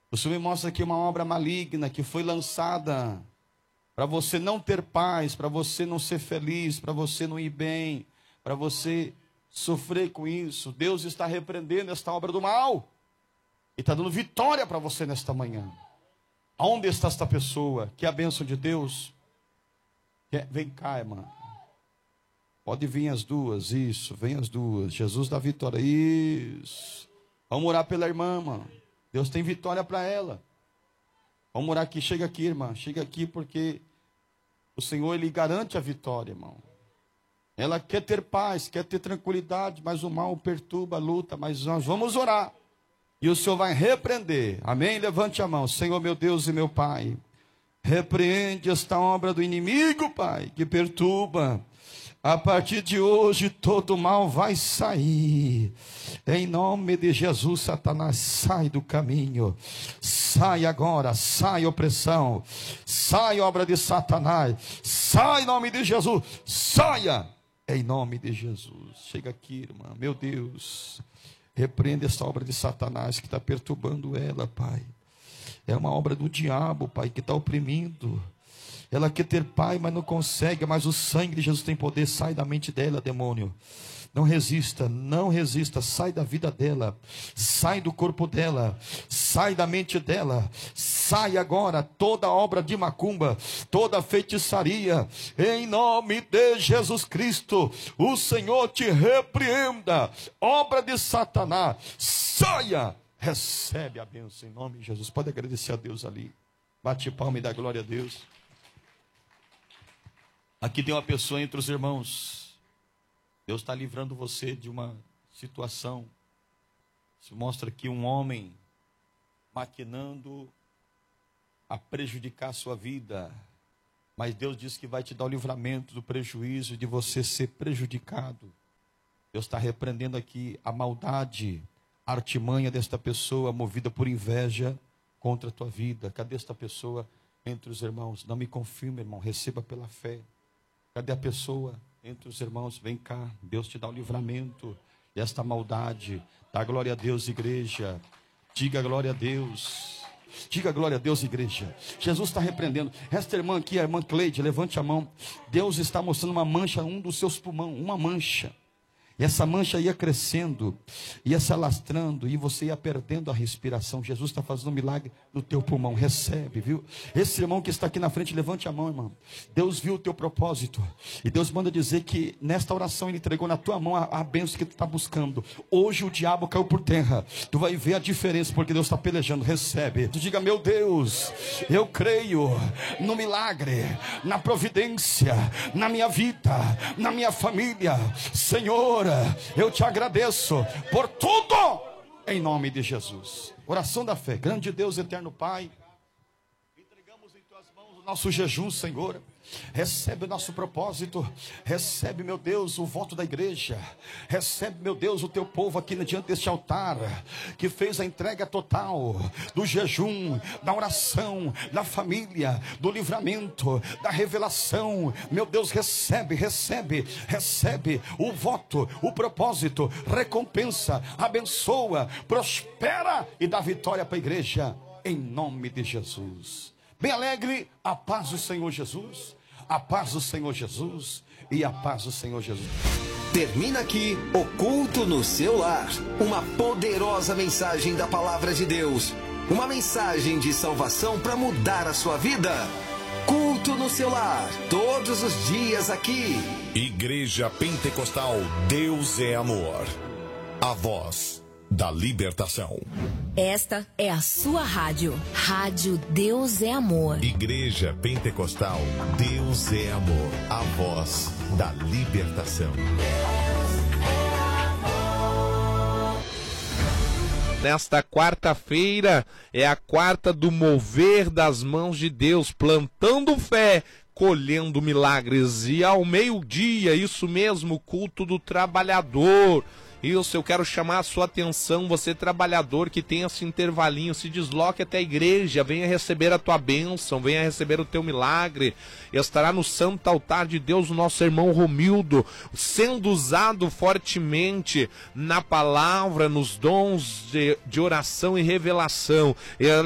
O Senhor me mostra aqui uma obra maligna que foi lançada para você não ter paz, para você não ser feliz, para você não ir bem, para você sofrer com isso. Deus está repreendendo esta obra do mal e está dando vitória para você nesta manhã. Aonde está esta pessoa? Que é a bênção de Deus? Vem cá, irmã. Pode vir as duas, isso, vem as duas. Jesus dá vitória, isso. Vamos orar pela irmã, mano. Deus tem vitória para ela. Vamos orar aqui, chega aqui, irmã. Chega aqui porque o Senhor, Ele garante a vitória, irmão. Ela quer ter paz, quer ter tranquilidade, mas o mal perturba, luta. Mas nós vamos orar. E o Senhor vai repreender. Amém? Levante a mão. Senhor, meu Deus e meu Pai. Repreende esta obra do inimigo, Pai, que perturba. A partir de hoje todo mal vai sair. Em nome de Jesus, Satanás, sai do caminho. Sai agora, sai opressão. Sai obra de Satanás. Sai em nome de Jesus. Saia em nome de Jesus. Chega aqui, irmã. Meu Deus. Repreende essa obra de Satanás que está perturbando ela, Pai. É uma obra do diabo, Pai, que está oprimindo. Ela quer ter pai, mas não consegue. Mas o sangue de Jesus tem poder. Sai da mente dela, demônio. Não resista, não resista. Sai da vida dela. Sai do corpo dela. Sai da mente dela. Sai agora toda obra de macumba, toda feitiçaria. Em nome de Jesus Cristo, o Senhor te repreenda. Obra de Satanás, saia. Recebe a bênção em nome de Jesus. Pode agradecer a Deus ali. Bate palma e dá glória a Deus. Aqui tem uma pessoa entre os irmãos. Deus está livrando você de uma situação. Se mostra aqui um homem maquinando a prejudicar a sua vida. Mas Deus diz que vai te dar o livramento do prejuízo de você ser prejudicado. Deus está repreendendo aqui a maldade, a artimanha desta pessoa movida por inveja contra a tua vida. Cadê esta pessoa entre os irmãos? Não me confirma, irmão, receba pela fé. Cadê a pessoa entre os irmãos? Vem cá, Deus te dá o livramento desta maldade. Dá glória a Deus, igreja. Diga glória a Deus. Diga glória a Deus, igreja. Jesus está repreendendo. Esta irmã aqui, a irmã Cleide, levante a mão. Deus está mostrando uma mancha, um dos seus pulmões, uma mancha. E essa mancha ia crescendo, ia se alastrando, e você ia perdendo a respiração. Jesus está fazendo um milagre no teu pulmão. Recebe, viu? Esse irmão que está aqui na frente, levante a mão, irmão. Deus viu o teu propósito. E Deus manda dizer que nesta oração Ele entregou na tua mão a bênção que tu está buscando. Hoje o diabo caiu por terra. Tu vai ver a diferença, porque Deus está pelejando. Recebe. Tu diga, meu Deus, eu creio no milagre, na providência, na minha vida, na minha família. Senhor, eu te agradeço por tudo, em nome de Jesus. Oração da fé. Grande Deus, eterno Pai, entregamos em tuas mãos o nosso jejum, Senhor. Recebe o nosso propósito. Recebe, meu Deus, o voto da igreja. Recebe, meu Deus, o teu povo aqui diante deste altar, que fez a entrega total do jejum, da oração, da família, do livramento, da revelação. Meu Deus, recebe, recebe, recebe o voto, o propósito, recompensa, abençoa, prospera e dá vitória para a igreja, em nome de Jesus. Bem alegre, a paz do Senhor Jesus. A paz do Senhor Jesus e a paz do Senhor Jesus. Termina aqui o Culto no Seu Lar. Uma poderosa mensagem da Palavra de Deus. Uma mensagem de salvação para mudar a sua vida. Culto no Seu Lar, todos os dias aqui. Igreja Pentecostal Deus é Amor. A voz da libertação. Esta é a sua rádio. Rádio Deus é Amor. Igreja Pentecostal Deus é Amor. A voz da libertação. Nesta quarta-feira é a quarta do mover das mãos de Deus, plantando fé, colhendo milagres. E ao meio-dia, isso mesmo, culto do trabalhador. Isso, eu quero chamar a sua atenção, você trabalhador que tem esse intervalinho, se desloque até a igreja, venha receber a tua bênção, venha receber o teu milagre. Estará no santo altar de Deus o nosso irmão Romildo, sendo usado fortemente na palavra, nos dons de oração e revelação.